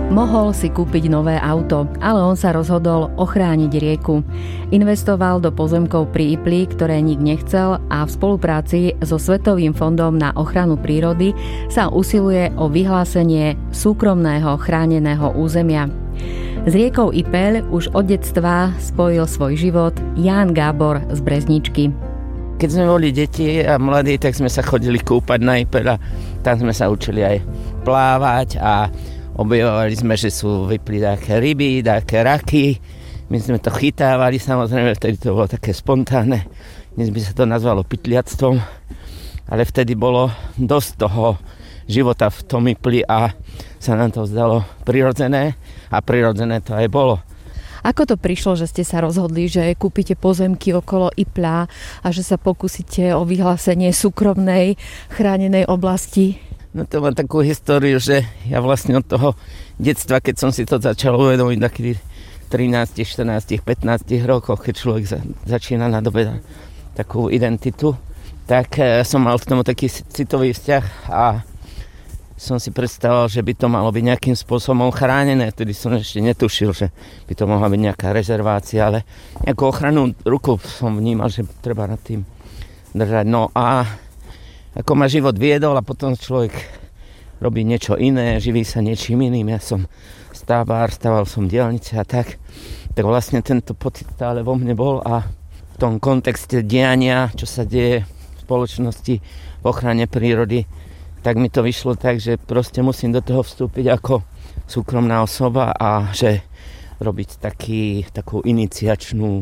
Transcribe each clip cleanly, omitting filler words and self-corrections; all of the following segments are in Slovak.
Mohol si kúpiť nové auto, ale on sa rozhodol ochrániť rieku. Investoval do pozemkov pri Ipli, ktoré nik nechcel, a v spolupráci so Svetovým fondom na ochranu prírody sa usiluje o vyhlásenie súkromného chráneného územia. S riekou Ipeľ už od detstva spojil svoj život Ján Gábor z Brezničky. Keď sme boli deti a mladí, tak sme sa chodili kúpať na Ipeľ a tam sme sa učili aj plávať a objavovali sme, že sú vypli také ryby, také raky. My sme to chytávali, samozrejme, vtedy to bolo také spontánne. Dnes by sa to nazvalo pytliactvom, ale vtedy bolo dosť toho života v tom Ipli a sa nám to zdalo prirodzené a prirodzené to aj bolo. Ako to prišlo, že ste sa rozhodli, že kúpite pozemky okolo Ipľa a že sa pokúsite o vyhlásenie súkromnej chránenej oblasti? No to má takú históriu, že ja vlastne od toho detstva, keď som si to začal uvedomiť, takých 13, 14, 15 rokoch, keď človek začína nadobedať takú identitu, tak som mal k tomu taký citový vzťah a som si predstavoval, že by to malo byť nejakým spôsobom chránené. Vtedy som ešte netušil, že by to mohla byť nejaká rezervácia, ale nejakú ochrannú ruku som vnímal, že treba nad tým držať. No a ako ma život viedol a potom človek robí niečo iné, živí sa niečím iným. Ja som stavbár, staval som diaľnice a tak vlastne tento pocit stále vo mne bol a v tom kontexte diania, čo sa deje v spoločnosti v ochrane prírody, tak mi to vyšlo tak, že proste musím do toho vstúpiť ako súkromná osoba a že robiť takú iniciačnú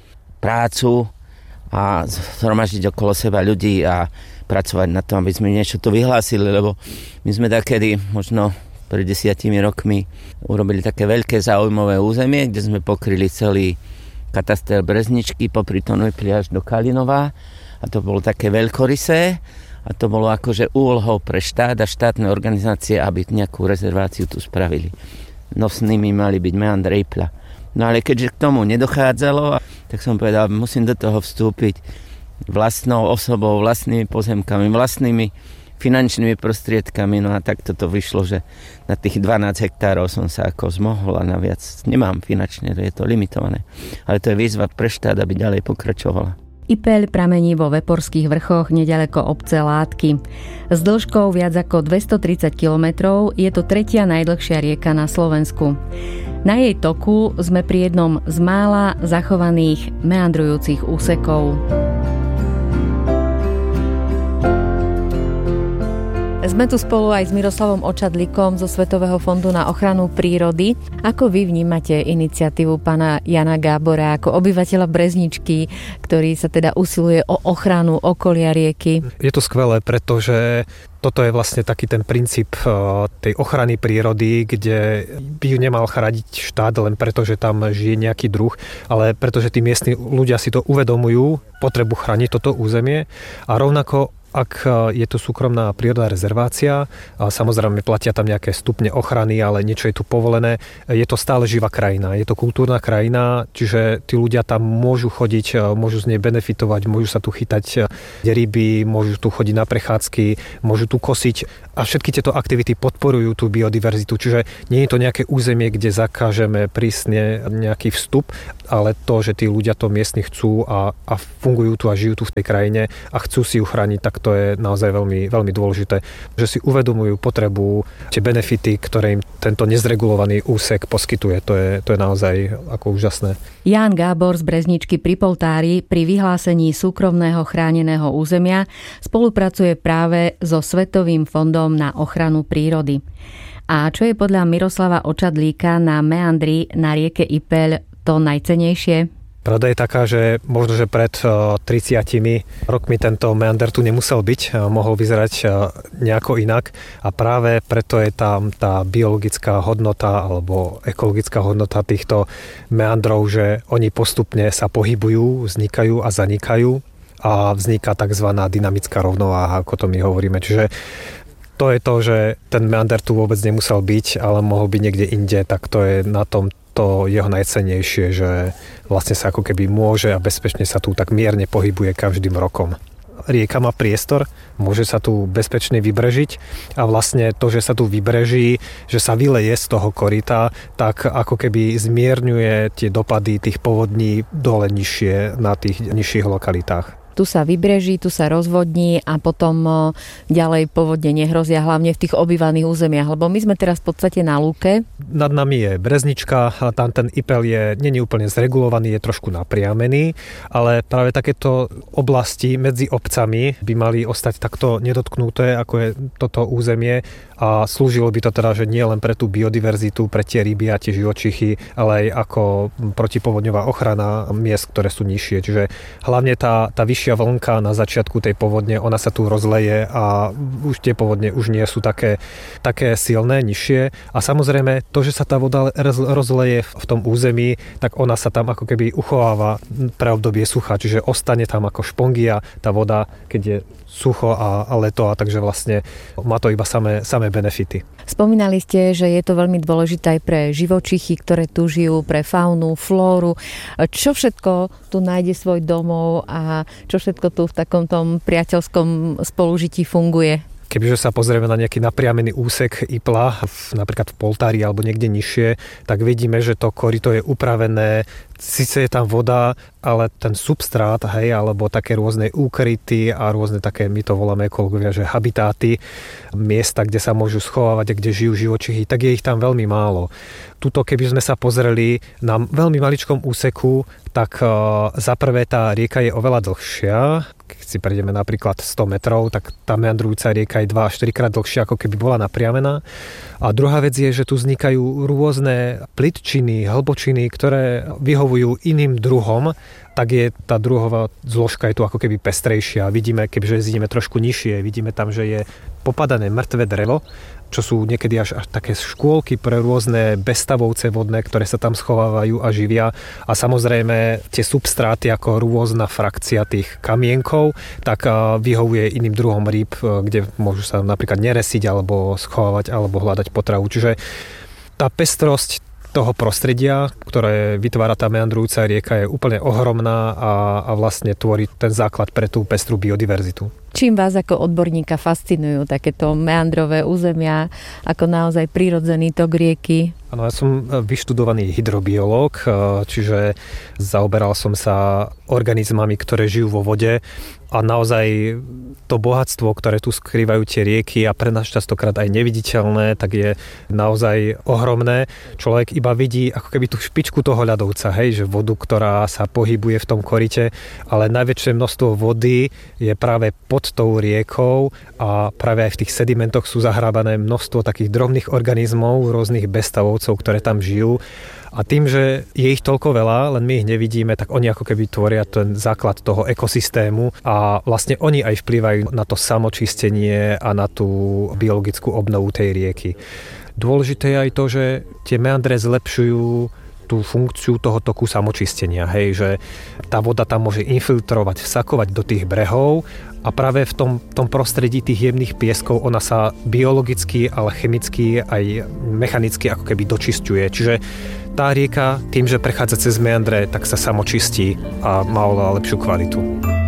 prácu a zhromaždiť okolo seba ľudí a pracovať na tom, aby sme niečo tu vyhlásili, lebo my sme takedy, možno pred 10 rokmi, urobili také veľké záujmové územie, kde sme pokryli celý kataster Brezničky, popri Tonojpli až do Kalinova a to bolo také veľkorysé a to bolo akože úlohou pre štát a štátne organizácie, aby nejakú rezerváciu tu spravili. Nosnými mali byť meandre Ipľa. No ale keďže k tomu nedochádzalo, tak som povedal, musím do toho vstúpiť vlastnou osobou, vlastnými pozemkami, vlastnými finančnými prostriedkami. No a tak toto vyšlo, že na tých 12 hektárov som sa ako zmohol a naviac nemám finančne, je to limitované. Ale to je výzva pre štát, aby ďalej pokračovala. Ipeľ pramení vo Veporských vrchoch neďaleko obce Látky. S dĺžkou viac ako 230 kilometrov je to tretia najdlhšia rieka na Slovensku. Na jej toku sme pri jednom z mála zachovaných meandrujúcich úsekov. Sme tu spolu aj s Miroslavom Očadlíkom zo Svetového fondu na ochranu prírody. Ako vy vnímate iniciatívu pána Jána Gábora ako obyvateľa Brezničky, ktorý sa teda usiluje o ochranu okolia rieky? Je to skvelé, pretože toto je vlastne taký ten princíp tej ochrany prírody, kde by ju nemal chrániť štát len preto, že tam žije nejaký druh, ale pretože tí miestni ľudia si to uvedomujú, potrebu chrániť toto územie a rovnako ak je to súkromná prírodná rezervácia, samozrejme platia tam nejaké stupne ochrany, ale niečo je tu povolené, je to stále živá krajina, je to kultúrna krajina, čiže tí ľudia tam môžu chodiť, môžu z nej benefitovať, môžu sa tu chytať ryby, môžu tu chodiť na prechádzky, môžu tu kosiť a všetky tieto aktivity podporujú tú biodiverzitu, čiže nie je to nejaké územie, kde zakážeme prísne nejaký vstup, ale to, že tí ľudia to miestni chcú a fungujú tu a žijú tu v tej krajine a chcú si ju chrániť, tak to je naozaj veľmi, veľmi dôležité, že si uvedomujú potrebu, tie benefity, ktoré im tento nezregulovaný úsek poskytuje. To je naozaj ako úžasné. Ján Gábor z Brezničky pri Poltári pri vyhlásení súkromného chráneného územia spolupracuje práve so Svetovým fondom na ochranu prírody. A čo je podľa Miroslava Očadlíka na meandri na rieke Ipeľ to najcennejšie? Pravda je taká, že možno, že pred 30 rokmi tento meander tu nemusel byť, mohol vyzerať nejako inak a práve preto je tam tá biologická hodnota alebo ekologická hodnota týchto meandrov, že oni postupne sa pohybujú, vznikajú a zanikajú a vzniká tzv. Dynamická rovnováha, ako to my hovoríme. Čiže to je to, že ten meander tu vôbec nemusel byť, ale mohol byť niekde inde, tak to je na tom to jeho najcennejšie, že vlastne sa ako keby môže a bezpečne sa tu tak mierne pohybuje každým rokom. rieka má priestor, môže sa tu bezpečne vybrežiť a vlastne to, že sa tu vybreží, že sa vyleje z toho koryta, tak ako keby zmierňuje tie dopady tých povodní dole nižšie na tých nižších lokalitách. Tu sa vybreží, tu sa rozvodní a potom ďalej povodne nehrozia, hlavne v tých obývaných územiach, lebo my sme teraz v podstate na lúke. Nad nami je Breznička, tam ten Ipel nie je úplne zregulovaný, je trošku napriamený, ale práve takéto oblasti medzi obcami by mali ostať takto nedotknuté, ako je toto územie a slúžilo by to teda, že nie len pre tú biodiverzitu, pre tie ryby a tie živočichy, ale aj ako protipovodňová ochrana miest, ktoré sú nižšie. Čiže hlavne tá vyššia vlnka na začiatku tej povodne, ona sa tu rozleje a už tie povodne už nie sú také silné, nižšie. A samozrejme, to, že sa tá voda rozleje v tom území, tak ona sa tam ako keby uchováva pre obdobie sucha, čiže ostane tam ako špongia tá voda, keď je sucho a leto, a takže vlastne má to iba samé benefity. Spomínali ste, že je to veľmi dôležité aj pre živočichy, ktoré tu žijú, pre faunu, flóru. Čo všetko tu nájde svoj domov a čo všetko tu v takom tom priateľskom spolužití funguje? Kebyže sa pozrieme na nejaký napriamený úsek Ipla, napríklad v Poltári alebo niekde nižšie, tak vidíme, že to koryto je upravené. Sice je tam voda, ale ten substrát, alebo také rôzne úkryty a rôzne také, my to voláme ekológovia, že habitáty, miesta, kde sa môžu schovávať a kde žijú živočichy, tak je ich tam veľmi málo. Tuto, keby sme sa pozreli na veľmi maličkom úseku, tak za prvé tá rieka je oveľa dlhšia. Keď si prejdeme napríklad 100 metrov, tak tá meandrujúca rieka je 2 až 4 krát dlhšia, ako keby bola napriamená. A druhá vec je, že tu vznikajú rôzne plitčiny, hlbočiny, ktoré vyhovujú iným druhom, tak je tá druhová zložka je tu ako keby pestrejšia. Vidíme, kebyže ideme trošku nižšie, vidíme tam, že je popadané mŕtve drevo, čo sú niekedy až také škôlky pre rôzne bezstavovce vodné, ktoré sa tam schovávajú a živia. A samozrejme tie substráty ako rôzna frakcia tých kamienkov, tak vyhovuje iným druhom rýb, kde môžu sa napríklad neresiť alebo schovávať alebo hľadať potravu. Čiže tá pestrosť toho prostredia, ktoré vytvára tá meandrujúca rieka, je úplne ohromná a vlastne tvorí ten základ pre tú pestrú biodiverzitu. Čím vás ako odborníka fascinujú takéto meandrové územia, ako naozaj prirodzený tok rieky? Áno, ja som vyštudovaný hydrobiológ, čiže zaoberal som sa organizmami, ktoré žijú vo vode a naozaj to bohatstvo, ktoré tu skrývajú tie rieky a pre nás častokrát aj neviditeľné, tak je naozaj ohromné. Človek iba vidí ako keby tú špičku toho ľadovca, že vodu, ktorá sa pohybuje v tom koryte, ale najväčšie množstvo vody je práve pod tou riekou a práve aj v tých sedimentoch sú zahrábané množstvo takých drobných organizmov, rôznych bezstavovcov, ktoré tam žijú. A tým, že je ich toľko veľa, len my ich nevidíme, tak oni ako keby tvoria ten základ toho ekosystému a vlastne oni aj vplývajú na to samočistenie a na tú biologickú obnovu tej rieky. Dôležité je aj to, že tie meandre zlepšujú tú funkciu toho toku samočistenia, že tá voda tam môže infiltrovať, vsakovať do tých brehov a práve v tom prostredí tých jemných pieskov ona sa biologicky, ale chemicky aj mechanicky ako keby dočisťuje. Čiže tá rieka tým, že prechádza cez meandre, tak sa samočistí a má oveľa lepšiu kvalitu.